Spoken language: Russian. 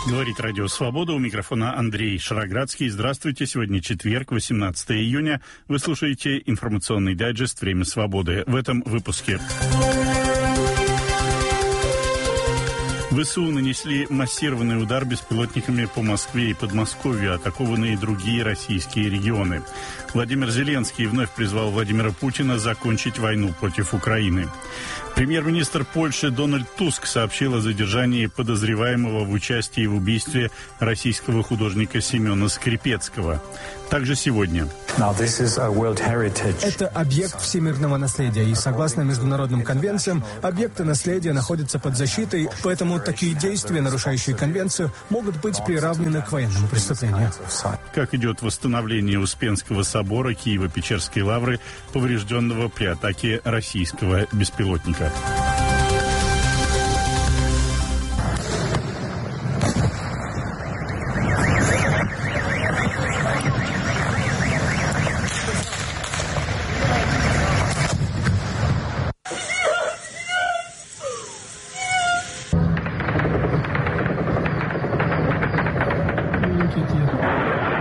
Говорит Радио Свобода. У микрофона Андрей Шароградский. Здравствуйте. Сегодня четверг, 18 июня. Вы слушаете информационный дайджест «Время свободы». В этом выпуске. ВСУ нанесли массированный удар беспилотниками по Москве и Подмосковью, атакованы и другие российские регионы. Владимир Зеленский вновь призвал Владимира Путина закончить войну против Украины. Премьер-министр Польши Дональд Туск сообщил о задержании подозреваемого в участии в убийстве российского художника Семена Скрипецкого. Также сегодня. Это объект всемирного наследия, и согласно международным конвенциям, объекты наследия находятся под защитой, поэтому такие действия, нарушающие конвенцию, могут быть приравнены к военному преступлению. Как идет восстановление Успенского собора Киево-Печерской лавры, поврежденного при атаке российского беспилотника?